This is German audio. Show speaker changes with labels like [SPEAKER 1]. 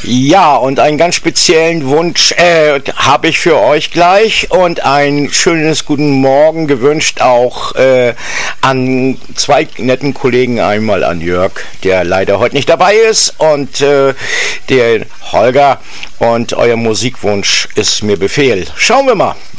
[SPEAKER 1] Ja, und einen ganz speziellen Wunsch habe ich für euch gleich und ein schönes guten Morgen gewünscht auch an zwei netten Kollegen, einmal an Jörg, der leider heute nicht dabei ist, und der Holger, und euer Musikwunsch ist mir Befehl. Schauen wir mal.